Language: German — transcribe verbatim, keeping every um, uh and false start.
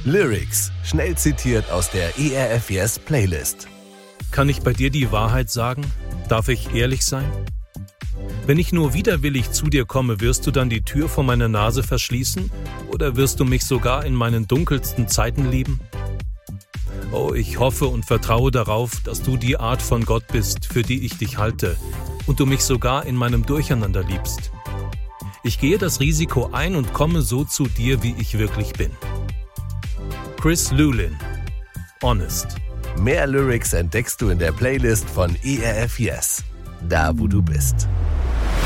Lyrics, schnell zitiert aus der E R F Yes Playlist. Kann ich bei dir die Wahrheit sagen? Darf ich ehrlich sein? Wenn ich nur widerwillig zu dir komme, wirst du dann die Tür vor meiner Nase verschließen? Oder wirst du mich sogar in meinen dunkelsten Zeiten lieben? Oh, ich hoffe und vertraue darauf, dass du die Art von Gott bist, für die ich dich halte, und du mich sogar in meinem Durcheinander liebst. Ich gehe das Risiko ein und komme so zu dir, wie ich wirklich bin. Chris Lulin, Honest. Mehr Lyrics entdeckst du in der Playlist von E R F Yes, da wo du bist.